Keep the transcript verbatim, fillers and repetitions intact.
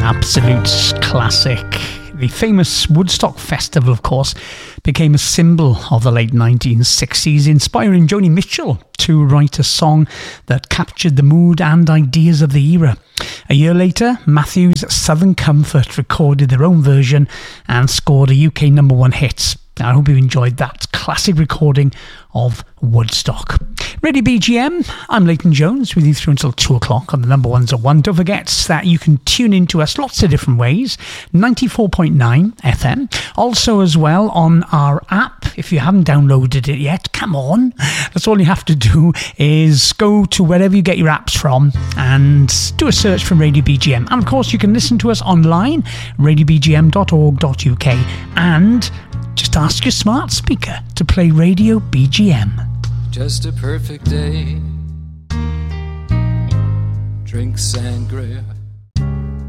Absolute classic. The famous Woodstock Festival, of course, became a symbol of the late nineteen sixties, inspiring Joni Mitchell to write a song that captured the mood and ideas of the era. A year later, Matthews' Southern Comfort recorded their own version and scored a U K number one hit. I hope you enjoyed that classic recording of Woodstock. Radio B G M, I'm Leighton Jones with you through until two o'clock on the number ones at one. Don't forget that you can tune into us lots of different ways. ninety-four point nine F M. Also as well on our app. If you haven't downloaded it yet, come on. That's all you have to do is go to wherever you get your apps from and do a search for Radio B G M. And of course you can listen to us online, radio b g m dot org dot u k, and just ask your smart speaker to play Radio B G M. Just a perfect day. Drink sangria